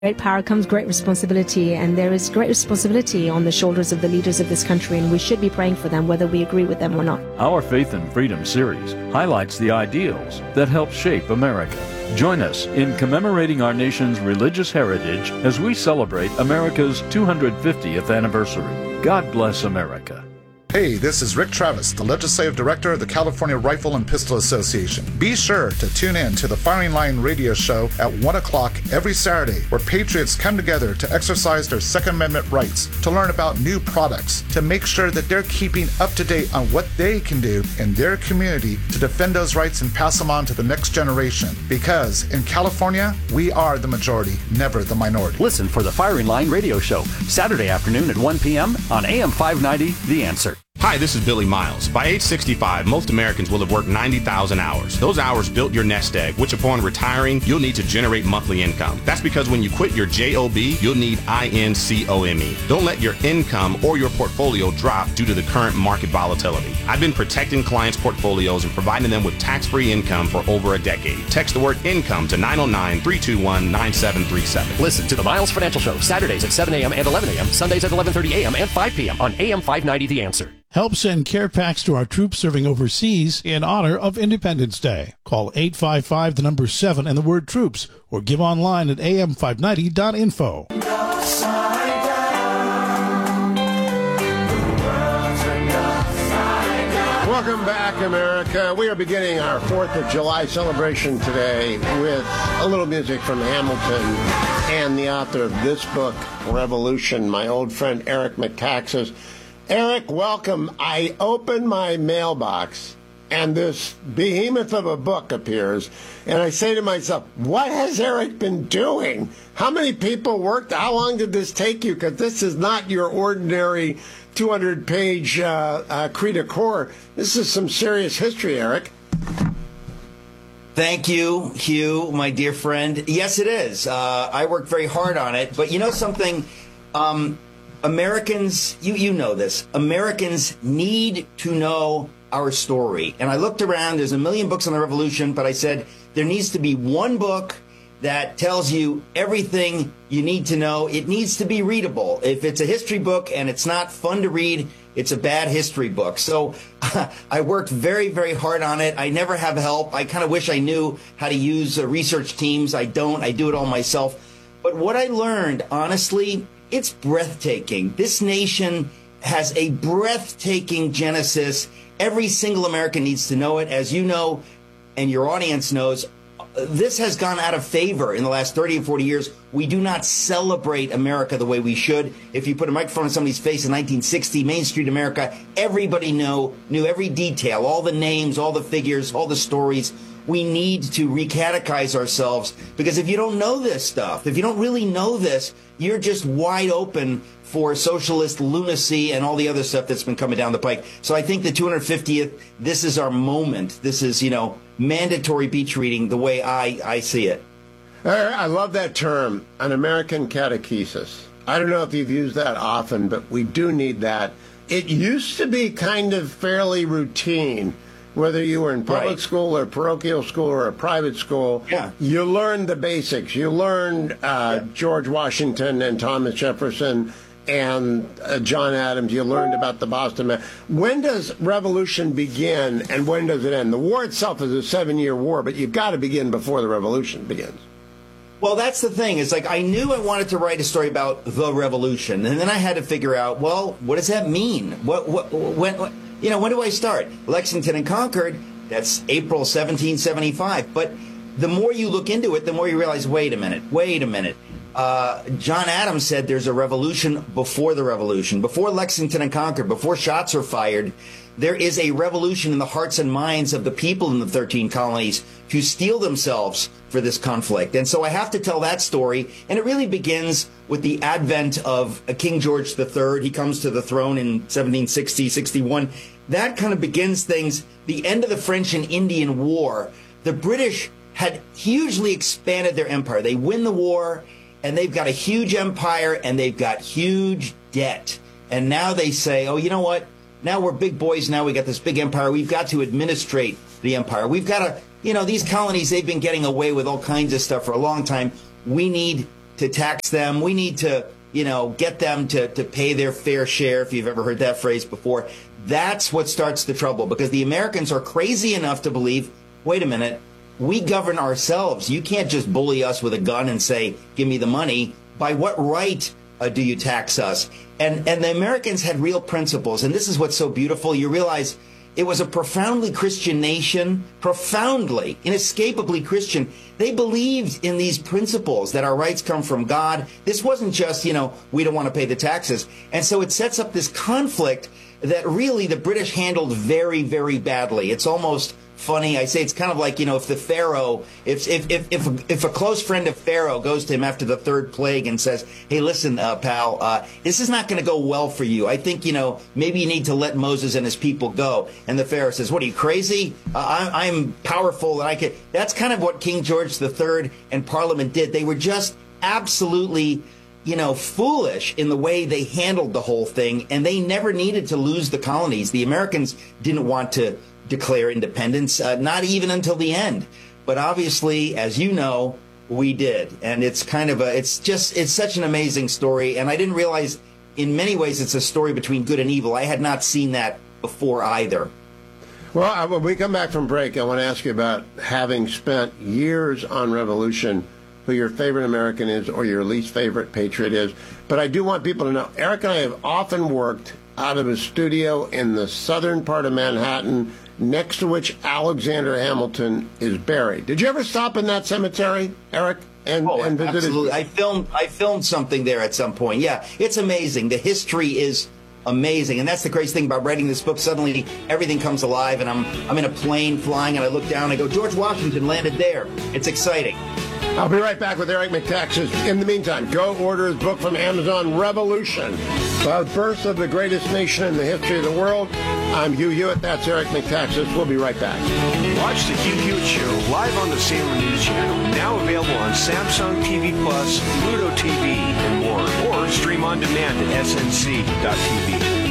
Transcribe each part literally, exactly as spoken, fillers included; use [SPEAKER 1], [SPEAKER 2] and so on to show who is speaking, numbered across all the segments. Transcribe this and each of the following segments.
[SPEAKER 1] Great power comes great responsibility, and there is great responsibility on the shoulders of the leaders of this country, and we should be praying for them whether we agree with them or not.
[SPEAKER 2] Our Faith and Freedom series highlights the ideals that help shape America. Join us in commemorating our nation's religious heritage as we celebrate America's two hundred fiftieth anniversary. God bless America.
[SPEAKER 3] Hey, this is Rick Travis, the Legislative Director of the California Rifle and Pistol Association. Be sure to tune in to the Firing Line radio show at one o'clock every Saturday, where patriots come together to exercise their Second Amendment rights, to learn about new products, to make sure that they're keeping up to date on what they can do in their community to defend those rights and pass them on to the next generation. Because in California, we are the majority, never the minority.
[SPEAKER 4] Listen for the Firing Line radio show, Saturday afternoon at one p.m. on A M five ninety, The Answer.
[SPEAKER 5] Hi, this is Billy Miles. By age sixty-five, most Americans will have worked ninety thousand hours. Those hours built your nest egg, which upon retiring, you'll need to generate monthly income. That's because when you quit your job, you'll need income. Don't let your income or your portfolio drop due to the current market volatility. I've been protecting clients' portfolios and providing them with tax-free income for over a decade. Text the word income to nine oh nine, three two one, nine seven three seven.
[SPEAKER 4] Listen to the Miles Financial Show, Saturdays at seven a.m. and eleven a.m., Sundays at eleven thirty a.m. and five p.m. on A M five ninety, The Answer.
[SPEAKER 6] Help send care packs to our troops serving overseas in honor of Independence Day. Call eight five five, the number seven, and the word troops, or give online at A M five ninety dot info.
[SPEAKER 7] Welcome back, America. We are beginning our fourth of July celebration today with a little music from Hamilton and the author of this book, Revolution, my old friend Eric Metaxas. Eric, welcome. I open my mailbox, and this behemoth of a book appears, and I say to myself, what has Eric been doing? How many people worked? How long did this take you? Because this is not your ordinary two hundred page uh, uh, cri de coeur. This is some serious history, Eric.
[SPEAKER 8] Thank you, Hugh, my dear friend. Yes, it is. Uh, I worked very hard on it. But you know something? Um, Americans, you, you know this, Americans need to know our story. And I looked around, there's a million books on the Revolution, but I said there needs to be one book that tells you everything you need to know. It needs to be readable. If it's a history book and it's not fun to read, it's a bad history book. So I worked very, very hard on it. I never have help. I kind of wish I knew how to use uh, research teams. I don't. I do it all myself. But what I learned, honestly, it's breathtaking. This nation has a breathtaking genesis. Every single American needs to know it. As you know, and your audience knows, this has gone out of favor in the last thirty or forty years. We do not celebrate America the way we should. If you put a microphone in somebody's face in nineteen sixty, Main Street America, everybody knew, knew every detail, all the names, all the figures, all the stories. We need to recatechize ourselves, because if you don't know this stuff, if you don't really know this, you're just wide open for socialist lunacy and all the other stuff that's been coming down the pike. So I think the two hundred fiftieth, this is our moment. This is, you know, mandatory beach reading the way I, I see it.
[SPEAKER 7] I love that term, an American catechesis. I don't know if you've used that often, but we do need that. It used to be kind of fairly routine. Whether you were in public
[SPEAKER 8] Right.
[SPEAKER 7] school or parochial school or a private school,
[SPEAKER 8] Yeah.
[SPEAKER 7] you learned the basics. You learned uh,
[SPEAKER 8] Yeah.
[SPEAKER 7] George Washington and Thomas Jefferson and uh, John Adams. You learned about the Boston Man. When does revolution begin and when does it end? The war itself is a seven-year war, but you've got to begin before the revolution begins.
[SPEAKER 8] Well, that's the thing. It's like I knew I wanted to write a story about the revolution, and then I had to figure out, well, what does that mean? What, what, when, what, you know, when do I start? Lexington and Concord, that's April seventeen seventy-five. But the more you look into it, the more you realize, wait a minute, wait a minute. Uh, John Adams said there's a revolution before the revolution, before Lexington and Concord, before shots are fired. There is a revolution in the hearts and minds of the people in the thirteen colonies to steel themselves for this conflict. And so I have to tell that story. And it really begins with the advent of King George the Third. He comes to the throne in seventeen sixty, sixty-one. That kind of begins things. The end of the French and Indian War. The British had hugely expanded their empire. They win the war, and they've got a huge empire, and they've got huge debt. And now they say, oh, you know what? Now we're big boys. Now we got this big empire. We've got to administrate the empire. We've got to, you know, these colonies, they've been getting away with all kinds of stuff for a long time. We need to tax them. We need to, you know, get them to, to pay their fair share, if you've ever heard that phrase before. That's what starts the trouble, because the Americans are crazy enough to believe, wait a minute, we govern ourselves. You can't just bully us with a gun and say, give me the money. By what right uh, do you tax us? And, and the Americans had real principles, and this is what's so beautiful. You realize it was a profoundly Christian nation, profoundly, inescapably Christian. They believed in these principles that our rights come from God. This wasn't just, you know, we don't want to pay the taxes. And so it sets up this conflict that really the British handled very, very badly. It's almost funny. I say it's kind of like, you know, if the Pharaoh, if if if if, if a close friend of Pharaoh goes to him after the third plague and says, hey, listen, uh, pal, uh, this is not going to go well for you. I think, you know, maybe you need to let Moses and his people go. And the Pharaoh says, what, are you crazy? Uh, I, I'm powerful and I can. That's kind of what King George the Third and Parliament did. They were just absolutely, you know, foolish in the way they handled the whole thing. And they never needed to lose the colonies. The Americans didn't want to declare independence, uh, not even until the end. But obviously, as you know, we did. And it's kind of a, it's just, it's such an amazing story. And I didn't realize in many ways it's a story between good and evil. I had not seen that before either.
[SPEAKER 7] Well, when we come back from break, I want to ask you about having spent years on Revolution, who your favorite American is or your least favorite patriot is. But I do want people to know, Eric and I have often worked out of a studio in the southern part of Manhattan, next to which Alexander Hamilton is buried. Did you ever stop in that cemetery, Eric? And,
[SPEAKER 8] oh,
[SPEAKER 7] and visit
[SPEAKER 8] absolutely.
[SPEAKER 7] His...
[SPEAKER 8] I filmed, I filmed something there at some point. Yeah, it's amazing. The history is amazing. And that's the crazy thing about writing this book. Suddenly, everything comes alive, and I'm, I'm in a plane flying, and I look down and I go, George Washington landed there. It's exciting.
[SPEAKER 7] I'll be right back with Eric McTaxis. In the meantime, go order his book from Amazon, Revolution, The Birth of the Greatest Nation in the History of the World. I'm Hugh Hewitt. That's Eric McTaxis. We'll be right back.
[SPEAKER 9] Watch the Hugh Hewitt Show live on the Salem News Channel. Now available on Samsung T V Plus, Pluto T V, and more. Or stream on demand at S N C dot T V.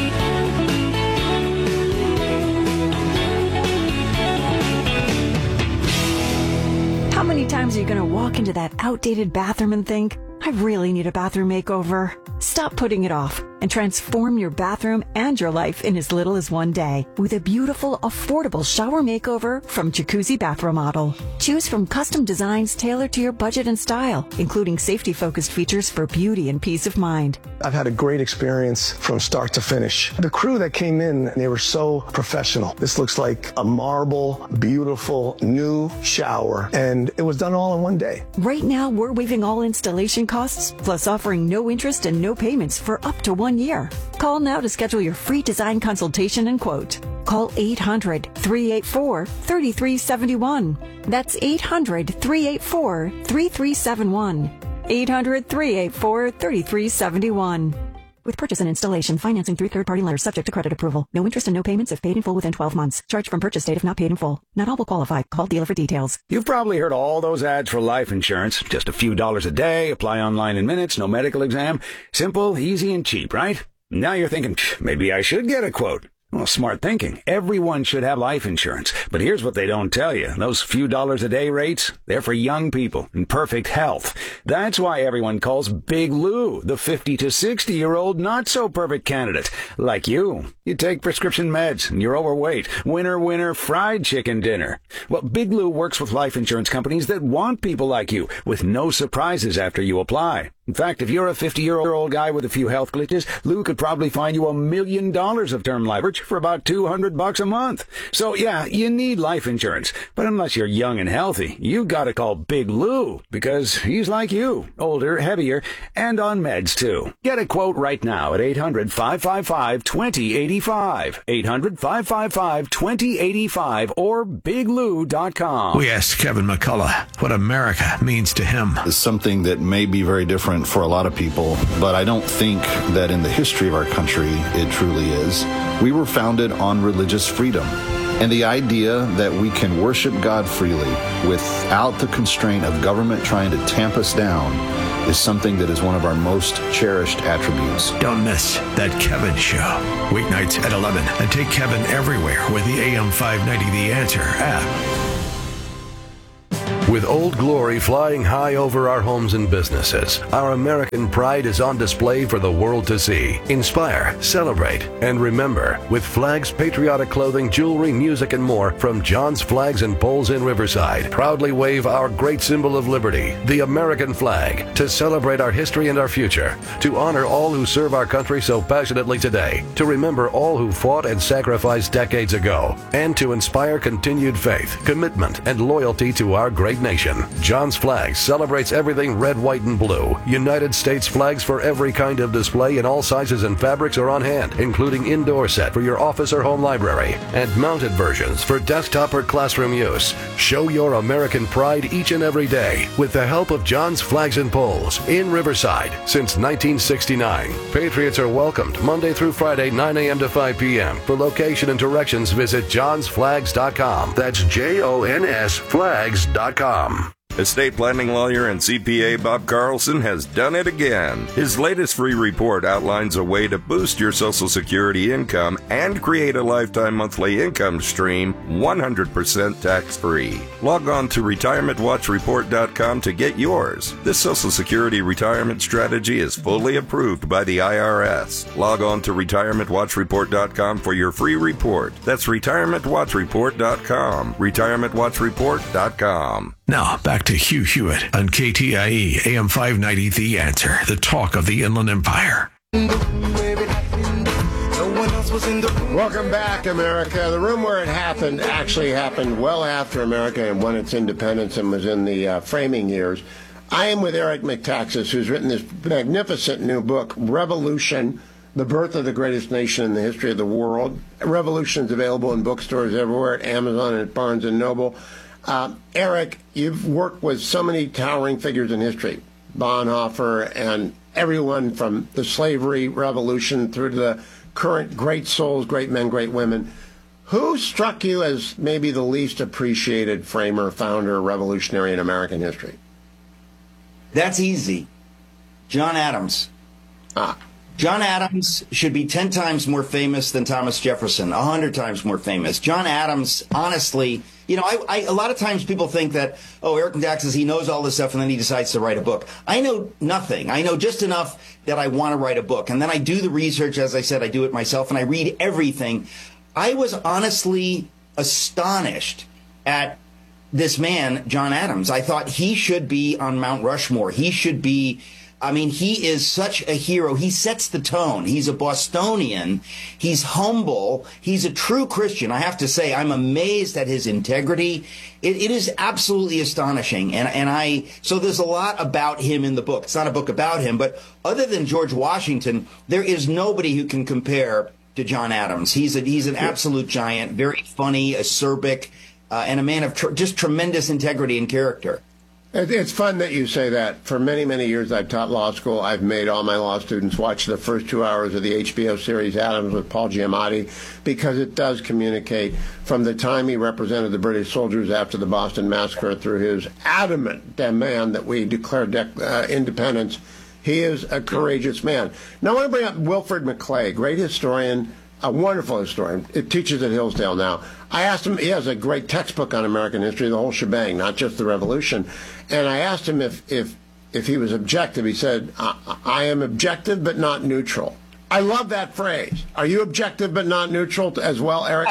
[SPEAKER 10] How many times are you going to walk into that outdated bathroom and think, I really need a bathroom makeover? Stop putting it off and transform your bathroom and your life in as little as one day with a beautiful, affordable shower makeover from Jacuzzi Bath Remodel. Choose from custom designs tailored to your budget and style, including safety-focused features for beauty and peace of mind.
[SPEAKER 11] I've had a great experience from start to finish. The crew that came in, they were so professional. This looks like a marble, beautiful, new shower, and it was done all in one day.
[SPEAKER 10] Right now, we're waiving all installation costs, plus offering no interest and no payments for up to one year. Call now to schedule your free design consultation and quote. Call eight hundred, three eight four, three three seven one. That's eight hundred, three eight four, three three seven one. eight hundred, three eight four, three three seven one. With purchase and installation, financing through third-party lenders subject to credit approval. No interest and no payments if paid in full within twelve months. Charge from purchase date if not paid in full. Not all will qualify. Call dealer for details.
[SPEAKER 12] You've probably heard all those ads for life insurance. Just a few dollars a day, apply online in minutes, no medical exam. Simple, easy, and cheap, right? Now you're thinking, maybe I should get a quote. Well, smart thinking. Everyone should have life insurance. But here's what they don't tell you. Those few dollars a day rates, they're for young people in perfect health. That's why everyone calls Big Lou the fifty to sixty-year-old not-so-perfect candidate. Like you. You take prescription meds and you're overweight. Winner, winner, fried chicken dinner. Well, Big Lou works with life insurance companies that want people like you with no surprises after you apply. In fact, if you're a fifty-year-old guy with a few health glitches, Lou could probably find you a million dollars of term leverage for about two hundred bucks a month. So yeah, you need life insurance. But unless you're young and healthy, you gotta call Big Lou, because he's like you, older, heavier, and on meds too. Get a quote right now at eight hundred, five five five, two zero eight five. eight hundred, five five five, two zero eight five or big lou dot com.
[SPEAKER 13] We asked Kevin McCullough what America means to him.
[SPEAKER 14] It's something that may be very different for a lot of people, but I don't think that in the history of our country it truly is. We were founded on religious freedom, and the idea that we can worship God freely without the constraint of government trying to tamp us down is something that is one of our most cherished attributes.
[SPEAKER 13] Don't miss That Kevin Show, weeknights at eleven, and take Kevin everywhere with the A M five ninety The Answer app.
[SPEAKER 15] With Old Glory flying high over our homes and businesses, our American pride is on display for the world to see. Inspire, celebrate, and remember with flags, patriotic clothing, jewelry, music, and more from John's Flags and Poles in Riverside. Proudly wave our great symbol of liberty, the American flag, to celebrate our history and our future, to honor all who serve our country so passionately today, to remember all who fought and sacrificed decades ago, and to inspire continued faith, commitment, and loyalty to our great nation. John's Flags celebrates everything red, white, and blue. United States flags for every kind of display in all sizes and fabrics are on hand, including indoor set for your office or home library, and mounted versions for desktop or classroom use. Show your American pride each and every day with the help of John's Flags and Poles in Riverside since nineteen sixty-nine. Patriots are welcomed Monday through Friday, nine a.m. to five p.m. For location and directions, visit johns flags dot com. That's J O N S flags dot com.
[SPEAKER 16] Estate planning lawyer and C P A Bob Carlson has done it again. His latest free report outlines a way to boost your Social Security income and create a lifetime monthly income stream one hundred percent tax-free. Log on to retirement watch report dot com to get yours. This Social Security retirement strategy is fully approved by the I R S. Log on to retirement watch report dot com for your free report. That's retirement watch report dot com. retirement watch report dot com.
[SPEAKER 13] Now, back to Hugh Hewitt on K T I E, A M five ninety, The Answer, the talk of the Inland Empire.
[SPEAKER 7] Welcome back, America. The room where it happened actually happened well after America won its independence and was in the uh, framing years. I am with Eric McTaxis, who's written this magnificent new book, Revolution, The Birth of the Greatest Nation in the History of the World. Revolution is available in bookstores everywhere, at Amazon and at Barnes and Noble. Uh, Eric, you've worked with so many towering figures in history, Bonhoeffer and everyone from the slavery revolution through to the current great souls, great men, great women. Who struck you as maybe the least appreciated framer, founder, revolutionary in American history?
[SPEAKER 8] That's easy. John Adams.
[SPEAKER 7] Ah.
[SPEAKER 8] John Adams should be ten times more famous than Thomas Jefferson, one hundred times more famous. John Adams, honestly, you know, I, I, a lot of times people think that, oh, Eric McTaxis, he knows all this stuff, and then he decides to write a book. I know nothing. I know just enough that I want to write a book. And then I do the research. As I said, I do it myself, and I read everything. I was honestly astonished at this man, John Adams. I thought he should be on Mount Rushmore. He should be... I mean, he is such a hero. He sets the tone. He's a Bostonian. He's humble. He's a true Christian. I have to say, I'm amazed at his integrity. It, it is absolutely astonishing. And, and I, so there's a lot about him in the book. It's not a book about him, but other than George Washington, there is nobody who can compare to John Adams. He's a, he's an absolute giant, very funny, acerbic, uh, and a man of tr- just tremendous integrity and character.
[SPEAKER 7] It's fun that you say that. For many, many years I've taught law school. I've made all my law students watch the first two hours of the H B O series Adams with Paul Giamatti, because it does communicate from the time he represented the British soldiers after the Boston Massacre through his adamant demand that we declare dec- uh, independence. He is a courageous man. Now I want to bring up Wilfred McClay, great historian, a wonderful historian. It teaches at Hillsdale now. I asked him, he has a great textbook on American history, the whole shebang, not just the Revolution. And I asked him if, if, if he was objective. He said, I, I am objective but not neutral. I love that phrase. Are you objective but not neutral as well, Eric?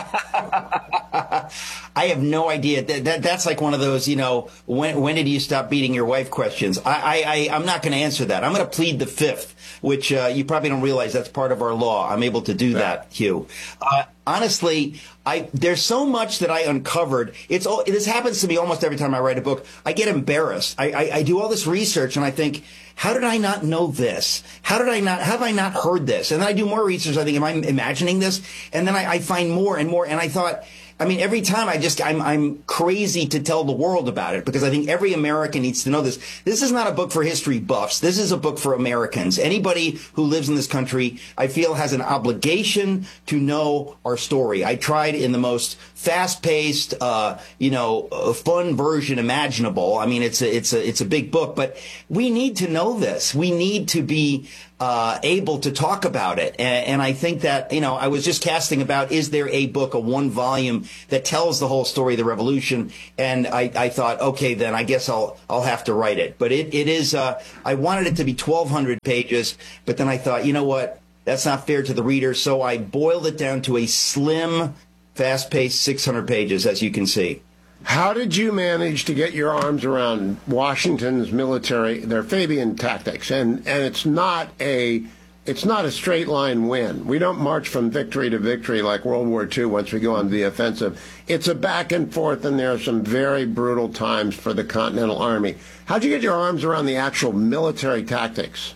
[SPEAKER 8] I have no idea. That, that that's like one of those, you know, when when did you stop beating your wife questions. I, I, I I'm not going to answer that. I'm going to plead the fifth, which uh, you probably don't realize that's part of our law. I'm able to do that, Hugh. Uh, honestly, I there's so much that I uncovered. It's all, this happens to me almost every time I write a book. I get embarrassed. I, I, I do all this research and I think, how did I not know this? How did I not, have I not heard this? And then I do more research. I think, am I imagining this? And then I, I find more and more. And I thought, I mean, every time I just, I'm, I'm crazy to tell the world about it, because I think every American needs to know this. This is not a book for history buffs. This is a book for Americans. Anybody who lives in this country, I feel, has an obligation to know our story. I tried in the most fast-paced, uh, you know, uh, fun version imaginable. I mean, it's a, it's a, it's a big book, but we need to know this. We need to be uh, able to talk about it. And, and I think that, you know, I was just casting about, is there a book, a one volume that tells the whole story of the revolution? And I, I thought, okay, then I guess I'll I'll have to write it. But it, it is, uh, I wanted it to be twelve hundred pages, but then I thought, you know what, that's not fair to the reader. So I boiled it down to a slim, fast-paced six hundred pages, as you can see.
[SPEAKER 7] How did you manage to get your arms around Washington's military, their Fabian tactics? And and it's not a it's not a straight line win. We don't march from victory to victory like World War Two once we go on the offensive. It's a back and forth, and there are some very brutal times for the Continental Army. How'd you get your arms around the actual military tactics?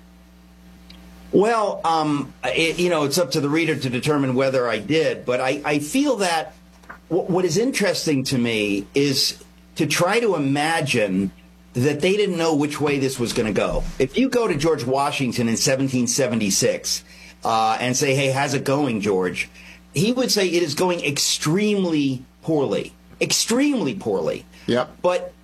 [SPEAKER 8] Well, um, it, you know, it's up to the reader to determine whether I did, but I, I feel that what is interesting to me is to try to imagine that they didn't know which way this was going to go. If you go to George Washington in seventeen seventy-six uh, and say, hey, how's it going, George? He would say it is going extremely poorly, extremely poorly.
[SPEAKER 7] Yep.
[SPEAKER 8] But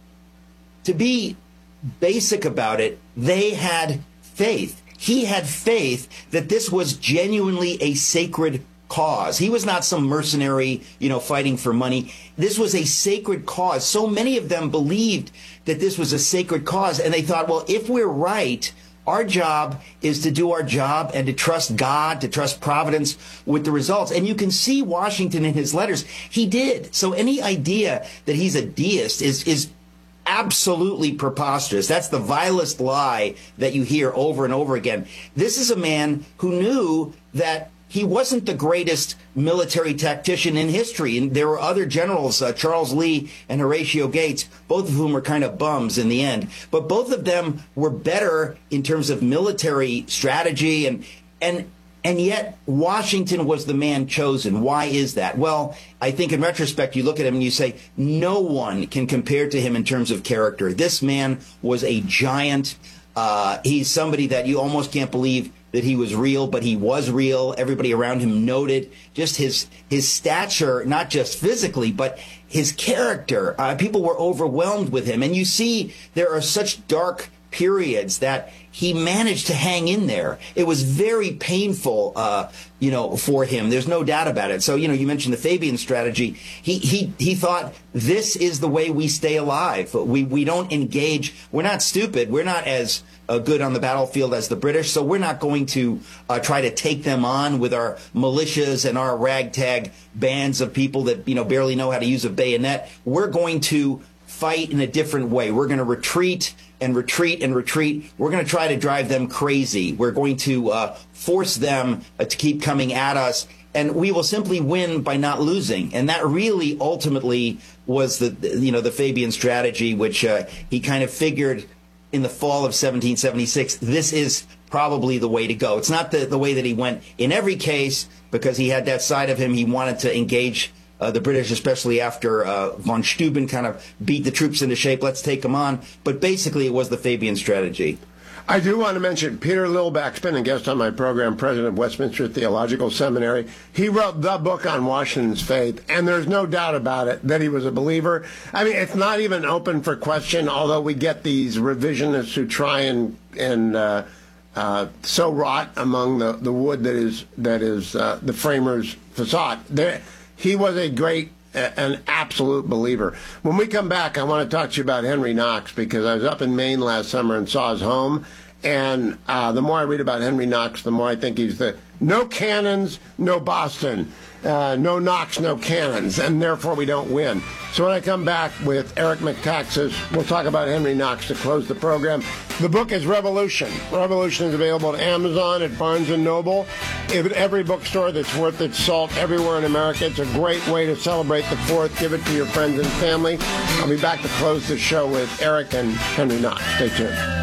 [SPEAKER 8] to be basic about it, they had faith. He had faith that this was genuinely a sacred cause. He was not some mercenary, you know, fighting for money. This was a sacred cause. So many of them believed that this was a sacred cause, and they thought, well, if we're right, our job is to do our job and to trust God, to trust Providence with the results. And you can see Washington in his letters. He did. So any idea that he's a deist is is absolutely preposterous. That's the vilest lie that you hear over and over again. This is a man who knew that he wasn't the greatest military tactician in history. And there were other generals, uh, Charles Lee and Horatio Gates, both of whom were kind of bums in the end. But both of them were better in terms of military strategy. And, and, and yet Washington was the man chosen. Why is that? Well, I think in retrospect, you look at him and you say, no one can compare to him in terms of character. This man was a giant. Uh, he's somebody that you almost can't believe that he was real, but he was real. Everybody around him noted just his his stature, not just physically, but his character. Uh, people were overwhelmed with him. And you see there are such dark periods that he managed to hang in there. It was very painful, uh, you know, for him. There's no doubt about it. So, you know, you mentioned the Fabian strategy. He he he thought this is the way we stay alive. We we don't engage. We're not stupid. We're not as uh, good on the battlefield as the British. So we're not going to uh, try to take them on with our militias and our ragtag bands of people that, you know, barely know how to use a bayonet. We're going to fight in a different way. We're going to retreat and retreat and retreat. We're going to try to drive them crazy. We're going to uh, force them uh, to keep coming at us. And we will simply win by not losing. And that really ultimately was the, you know, the Fabian strategy, which uh, he kind of figured in the fall of seventeen seventy-six, this is probably the way to go. It's not the, the way that he went in every case, because he had that side of him. He wanted to engage Uh, the British, especially after uh, von Steuben kind of beat the troops into shape. Let's take them on. But basically, it was the Fabian strategy.
[SPEAKER 7] I do want to mention Peter Lilback's been a guest on my program, president of Westminster Theological Seminary. He wrote the book on Washington's faith, and there's no doubt about it that he was a believer. I mean, it's not even open for question, although we get these revisionists who try and and uh, uh, so rot among the, the wood that is that is uh, the framers' facade. There. He was a great, an absolute believer. When we come back, I want to talk to you about Henry Knox, because I was up in Maine last summer and saw his home. And uh, the more I read about Henry Knox, the more I think he's the no cannons, no Boston, uh, no Knox, no cannons, and therefore we don't win. So when I come back with Eric McTaxis, we'll talk about Henry Knox to close the program. The book is Revolution. Revolution is available at Amazon, at Barnes and Noble, at every bookstore that's worth its salt everywhere in America. It's a great way to celebrate the fourth. Give it to your friends and family. I'll be back to close the show with Eric and Henry Knox. Stay tuned.